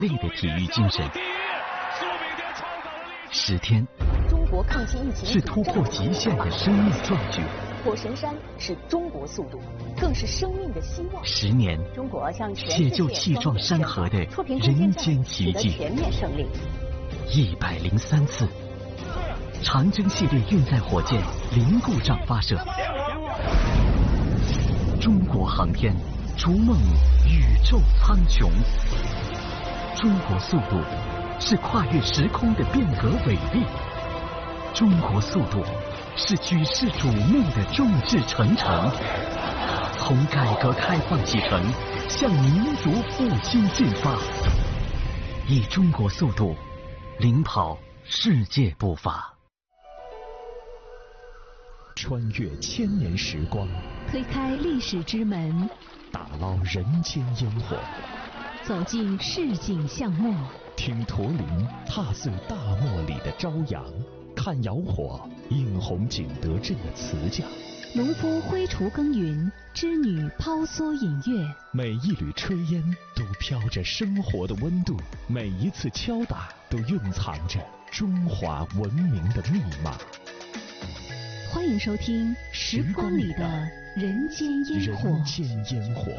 力的体育精神。10天， 中国抗击疫情是突破极限的生命壮举。 火神山是中国速度，更是生命的希望。 10年， 中国向全世解界救气壮山河的人间奇迹。 全面胜利。 103次，长征系列运载火箭零故障发射。中国航天逐梦宇宙苍穹。中国速度是跨越时空的变革伟力。中国速度是举世瞩目的众志成城。从改革开放启程，向民族复兴进发，以中国速度领跑世界步伐。 穿越千年时光， 推开历史之门， 打捞人间烟火， 走进市井巷陌， 听驼铃踏碎大漠里的朝阳，看窑火映红景德镇的瓷匠， 农夫挥锄耕耘，织女抛梭引乐。 每一缕炊烟都飘着生活的温度，每一次敲打都蕴藏着中华文明的密码。 欢迎收听《时光里的人间烟火》。 人间烟火。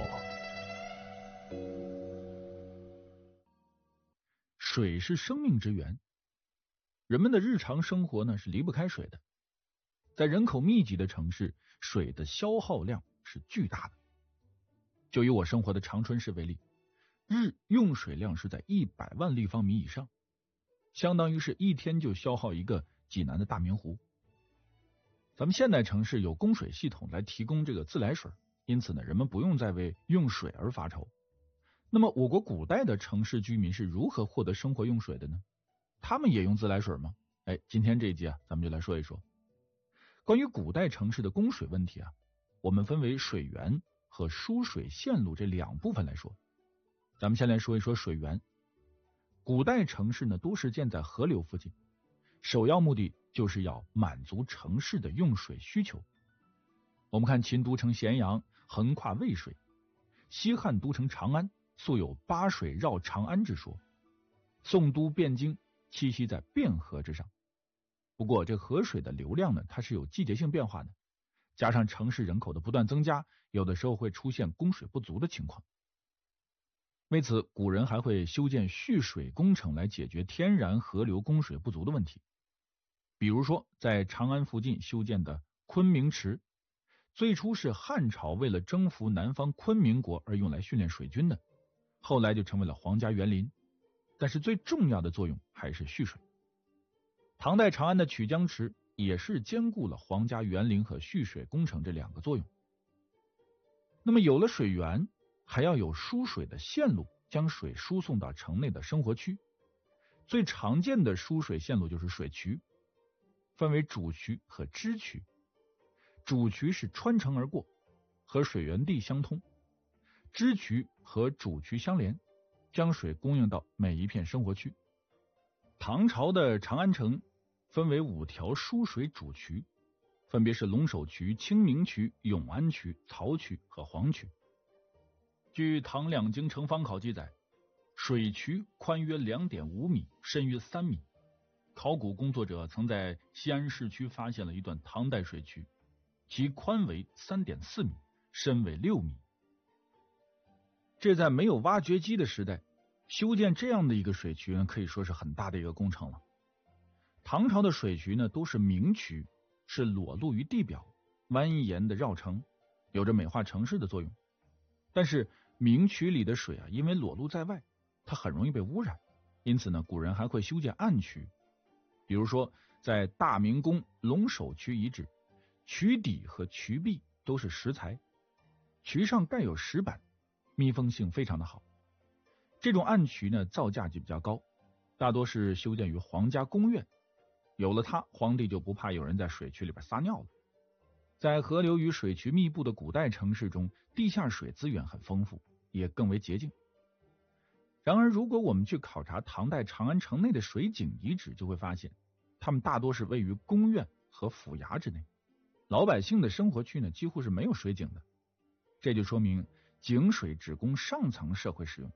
水是生命之源，人们的日常生活呢是离不开水的。在人口密集的城市，水的消耗量是巨大的。就以我生活的长春市为例，日用水量是在100万立方米以上，相当于是一天就消耗一个济南的大明湖。咱们现代城市有供水系统来提供这个自来水，因此呢，人们不用再为用水而发愁。那么我国古代的城市居民是如何获得生活用水的呢？他们也用自来水吗？今天这一集啊，咱们就来说一说关于古代城市的供水问题啊，我们分为水源和输水线路这2部分来说。咱们先来说一说水源。古代城市呢，多是建在河流附近，首要目的就是要满足城市的用水需求。我们看秦都城咸阳横跨渭水，西汉都城长安素有八水绕长安之说，宋都汴京栖息在汴河之上。不过这河水的流量呢，它是有季节性变化的，加上城市人口的不断增加，有的时候会出现供水不足的情况。为此，古人还会修建蓄水工程来解决天然河流供水不足的问题。比如说在长安附近修建的昆明池，最初是汉朝为了征服南方昆明国而用来训练水军的，后来就成为了皇家园林，但是最重要的作用还是蓄水。唐代长安的曲江池也是兼顾了皇家园林和蓄水工程这2个作用。那么有了水源，还要有输水的线路，将水输送到城内的生活区。最常见的输水线路就是水渠，分为主渠和支渠。主渠是穿城而过，和水源地相通；支渠和主渠相连，将水供应到每一片生活区。唐朝的长安城分为5条输水主渠，分别是龙首渠、清明渠、永安渠、曹渠和黄渠。据唐两京城方考记载，水渠宽约 2.5 米，深约3米。考古工作者曾在西安市区发现了一段唐代水渠，其宽为 3.4 米，深为6米。这在没有挖掘机的时代，修建这样的一个水渠呢，可以说是很大的一个工程了。唐朝的水渠呢，都是明渠，是裸露于地表，蜿蜒的绕城，有着美化城市的作用。但是明渠里的水啊，因为裸露在外，它很容易被污染，因此呢，古人还会修建暗渠。比如说在大明宫龙首渠遗址，渠底和渠壁都是石材，渠上盖有石板，密封性非常的好。这种暗渠呢，造价就比较高，大多是修建于皇家宫苑，有了它，皇帝就不怕有人在水渠里边撒尿了。在河流与水渠密布的古代城市中，地下水资源很丰富，也更为洁净。然而如果我们去考察唐代长安城内的水井遗址，就会发现它们大多是位于宫苑和府衙之内，老百姓的生活区呢，几乎是没有水井的。这就说明井水只供上层社会使用，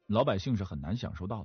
老百姓是很难享受到的。